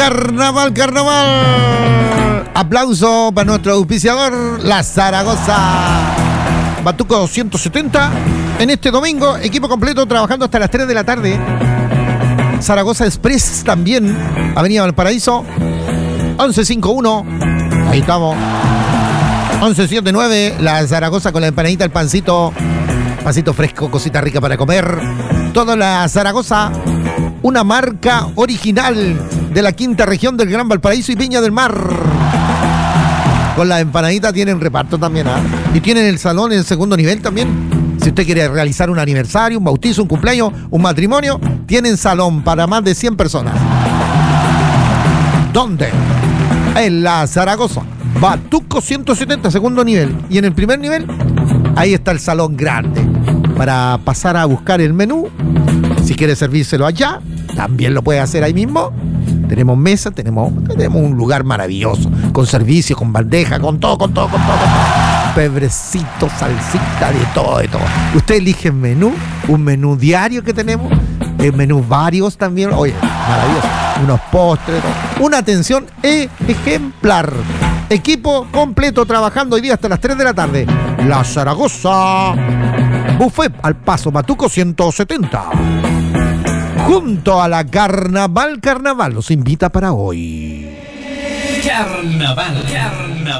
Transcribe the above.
Carnaval, carnaval. Aplauso para nuestro auspiciador, la Zaragoza. Batuco 170. En este domingo, equipo completo trabajando hasta las 3 de la tarde. Zaragoza Express también, Avenida Valparaíso, 1151. Ahí estamos. 1179, la Zaragoza con la empanadita, el pancito fresco, cosita rica para comer. Toda la Zaragoza, una marca original de la quinta región del Gran Valparaíso y Viña del Mar. Con la empanadita tienen reparto también, ¿eh? Y tienen el salón en el segundo nivel también. Si usted quiere realizar un aniversario, un bautizo, un cumpleaños, un matrimonio, tienen salón para más de 100 personas. ¿Dónde? En la Zaragoza. Batuco 170, segundo nivel. Y en el primer nivel, ahí está el salón grande. Para pasar a buscar el menú. Si quiere servírselo allá, también lo puede hacer ahí mismo. Tenemos mesa, tenemos un lugar maravilloso. Con servicio, con bandeja, con todo. Pebrecito, salsita, de todo. Usted elige el menú, un menú diario que tenemos, menús varios también, oye, maravilloso, unos postres, una atención ejemplar. Equipo completo trabajando hoy día hasta las 3 de la tarde. La Zaragoza. Buffet al paso Batuco 170. Junto a la Carnaval, los invita para hoy. Carnaval.